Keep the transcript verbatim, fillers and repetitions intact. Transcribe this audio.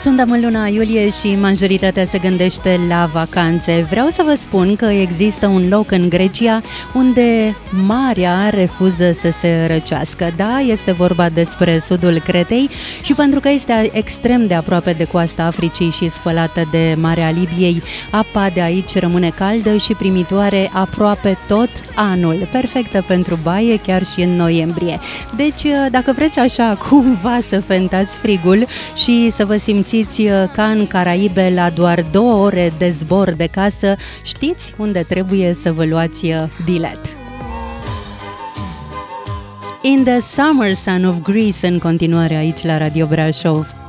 Suntem în luna iulie și majoritatea se gândește la vacanțe. Vreau să vă spun că există un loc în Grecia unde marea refuză să se răcească. Da, este vorba despre sudul Cretei și pentru că este extrem de aproape de coasta Africii și spălată de Marea Libiei, apa de aici rămâne caldă și primitoare aproape tot anul. Perfectă pentru baie chiar și în noiembrie. Deci, dacă vreți așa cumva să fentați frigul și să vă simțiți ca în Caraibe la doar două ore de zbor de casă, știți unde trebuie să vă luați bilet. In the Summer Sun of Greece, în continuare aici la Radio Brașov.